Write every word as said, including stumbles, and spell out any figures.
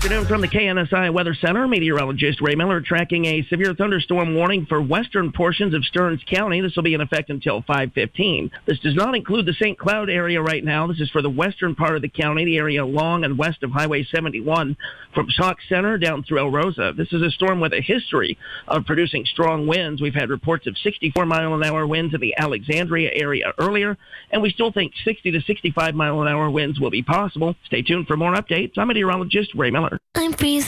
afternoon from the K N S I Weather Center. Meteorologist Ray Miller tracking a severe thunderstorm warning for western portions of Stearns County. This will be in effect until five fifteen. This does not include the Saint Cloud area right now. This is for the western part of the county, the area along and west of Highway seventy-one from Sauk Center down through El Rosa. This is a storm with a history of producing strong winds. We've had reports of sixty-four mile an hour winds in the Alexandria area earlier, and we still think sixty to sixty-five mile an hour winds will be possible. Stay tuned for more updates. I'm meteorologist Ray Miller. I'm freezing.